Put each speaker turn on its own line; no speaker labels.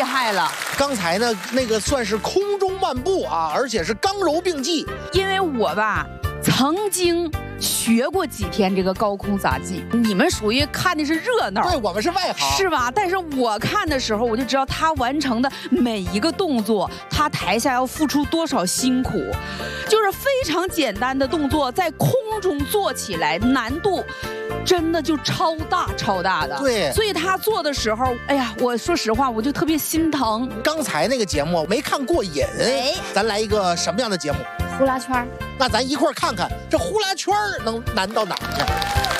厉害了。
刚才呢，那个算是空中漫步啊，而且是刚柔并济。
因为我吧，曾经学过几天这个高空杂技，你们属于看的是热闹，
对，我们是外行，
是吧？但是我看的时候，我就知道他完成的每一个动作，他台下要付出多少辛苦，就是非常简单的动作，在空中做起来难度。真的就超大的，
对，
所以他做的时候，哎呀，我说实话，我就特别心疼。
刚才那个节目没看过瘾，咱来一个什么样的节目？
呼啦圈。
那咱一块儿看看这呼啦圈能难到哪儿去？